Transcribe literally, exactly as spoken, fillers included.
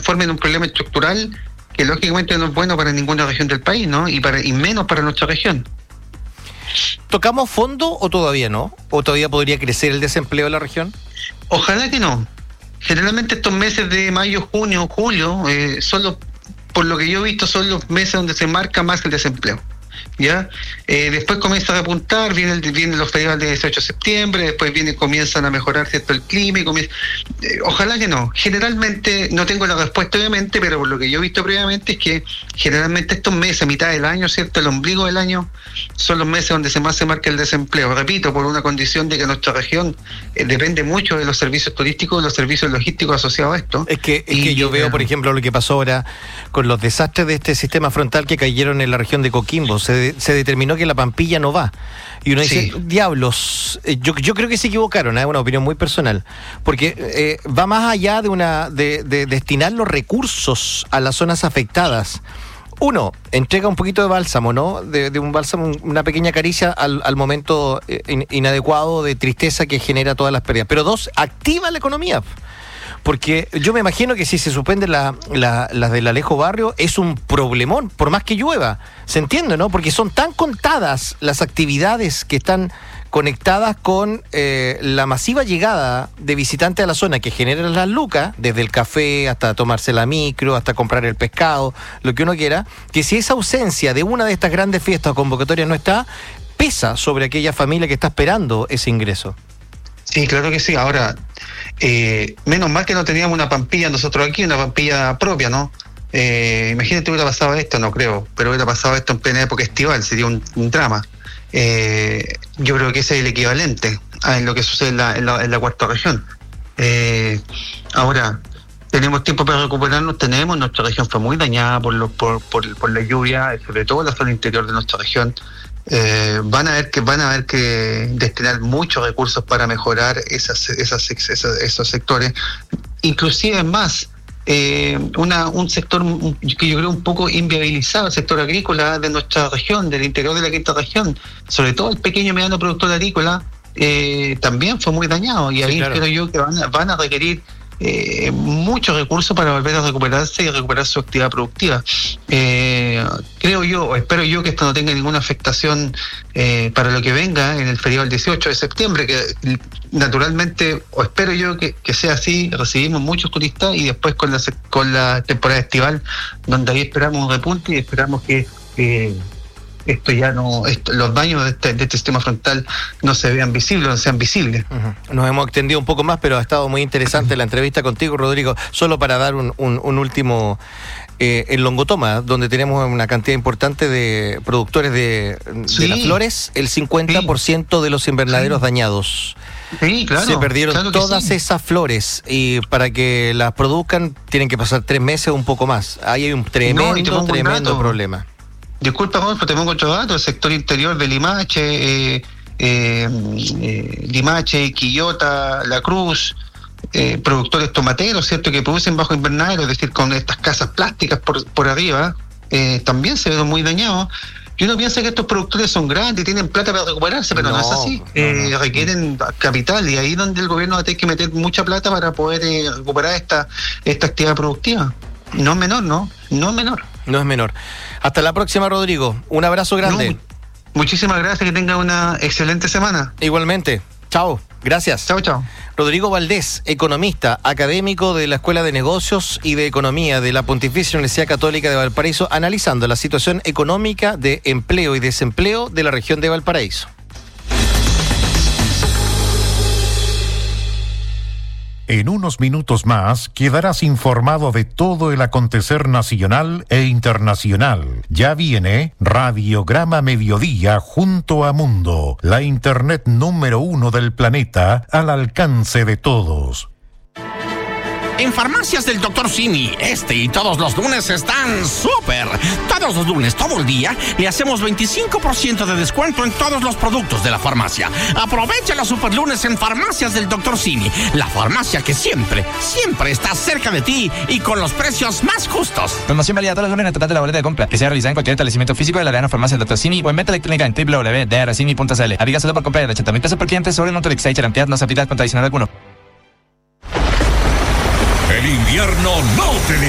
transforme en un problema estructural que lógicamente no es bueno para ninguna región del país, ¿no? Y para y menos para nuestra región. ¿Tocamos fondo o todavía no? ¿O todavía podría crecer el desempleo de la región? Ojalá que no. Generalmente estos meses de mayo, junio, julio, eh, son los, por lo que yo he visto, son los meses donde se marca más el desempleo. ¿Ya? Eh, después comienza a repuntar, vienen viene los feriados del dieciocho de septiembre, después viene, comienzan a mejorar, ¿cierto?, el clima y comienza, eh, ojalá que no. Generalmente, no tengo la respuesta obviamente, pero por lo que yo he visto previamente es que generalmente estos meses, a mitad del año, ¿cierto?, el ombligo del año, son los meses donde se más se marca el desempleo. Repito, por una condición de que nuestra región eh, depende mucho de los servicios turísticos, de los servicios logísticos asociados a esto. Es que, es y, que yo veo, eh, por ejemplo, lo que pasó ahora con los desastres de este sistema frontal que cayeron en la región de Coquimbo. Se, se determinó que la Pampilla no va. Y uno dice, sí. diablos, eh, yo, yo creo que se equivocaron, es ¿eh? una opinión muy personal, porque eh, va más allá de una de, de destinar los recursos a las zonas afectadas. Uno, entrega un poquito de bálsamo, ¿no? De, de un bálsamo, una pequeña caricia al, al momento in, inadecuado de tristeza que genera todas las pérdidas. Pero dos, activa la economía. Porque yo me imagino que si se suspende la, la, las del Alejo Barrio es un problemón, por más que llueva. ¿Se entiende, no? Porque son tan contadas las actividades que están conectadas con eh, la masiva llegada de visitantes a la zona que generan las lucas, desde el café hasta tomarse la micro, hasta comprar el pescado, lo que uno quiera, que si esa ausencia de una de estas grandes fiestas o convocatorias no está, pesa sobre aquella familia que está esperando ese ingreso. Sí, claro que sí. Ahora, eh, menos mal que no teníamos una Pampilla nosotros aquí, una Pampilla propia, ¿no? Eh, imagínate hubiera pasado esto, no creo, pero hubiera pasado esto en plena época estival, sería un, un drama. Eh, yo creo que ese es el equivalente a lo que sucede en la, en la, en la cuarta región. Eh, ahora, ¿tenemos tiempo para recuperarnos? Tenemos. Nuestra región fue muy dañada por, los, por, por, por la lluvia, sobre todo la zona interior de nuestra región. Eh, van a ver que van a ver que destinar muchos recursos para mejorar esas, esas, esas esos sectores, inclusive más eh, una un sector que yo creo un poco inviabilizado, el sector agrícola de nuestra región, del interior de la quinta región, sobre todo el pequeño y mediano productor agrícola, eh, también fue muy dañado, y ahí sí, claro. creo yo que van a, van a requerir Eh, muchos recursos para volver a recuperarse y recuperar su actividad productiva. Eh, creo yo, o espero yo, que esto no tenga ninguna afectación eh, para lo que venga en el feriado del dieciocho de septiembre, que naturalmente, o espero yo que, que sea así, recibimos muchos turistas y después con la, con la temporada estival, donde ahí esperamos un repunte y esperamos que eh, esto ya no, esto, los daños de este, de este sistema frontal no se vean visibles, no sean visibles. Uh-huh. Nos hemos extendido un poco más, pero ha estado muy interesante la entrevista contigo, Rodrigo. Solo para dar un, un, un último, eh, en Longotoma, donde tenemos una cantidad importante de productores de, sí. de las flores, el cincuenta por ciento sí. de los invernaderos sí. dañados. Sí, claro. Se perdieron claro todas sí. esas flores, y para que las produzcan tienen que pasar tres meses o un poco más. Ahí hay un tremendo, no, tremendo problema. Disculpa, Rodolfo, te pongo otro dato. El sector interior de Limache, eh, eh, eh, Limache, Quillota, La Cruz, eh, productores tomateros, ¿cierto?, que producen bajo invernadero, es decir, con estas casas plásticas por, por arriba, eh, también se ven muy dañados. Y uno piensa que estos productores son grandes y tienen plata para recuperarse, pero no, no es así. No, eh, no, requieren no. capital, y ahí es donde el gobierno va a tener que meter mucha plata para poder eh, recuperar esta, esta actividad productiva. No es menor, ¿no? No es menor. No es menor. Hasta la próxima, Rodrigo. Un abrazo grande. No, muchísimas gracias, que tenga una excelente semana. Igualmente. Chao. Gracias. Chao, chao. Rodrigo Valdés, economista, académico de la Escuela de Negocios y de Economía de la Pontificia Universidad Católica de Valparaíso, analizando la situación económica de empleo y desempleo de la región de Valparaíso. En unos minutos más quedarás informado de todo el acontecer nacional e internacional. Ya viene Radiograma Mediodía junto a Mundo, la internet número uno del planeta, al alcance de todos. En Farmacias del doctor Simi, este y todos los lunes están súper. Todos los lunes, todo el día, le hacemos veinticinco por ciento de descuento en todos los productos de la farmacia. Aprovecha los super lunes en Farmacias del doctor Simi, la farmacia que siempre, siempre está cerca de ti y con los precios más justos. Promoción válida todos los lunes en el total de la boleta de compra, que sea realizada en cualquier establecimiento físico de la Arena Farmacia del doctor Simi o en venta electrónica en doble u doble u doble u punto d r simi punto c l. Aplica solo por compra de ochenta mil pesos por cliente sobre Notorix y cantidad no se aplica con tradicional alguno. El invierno no te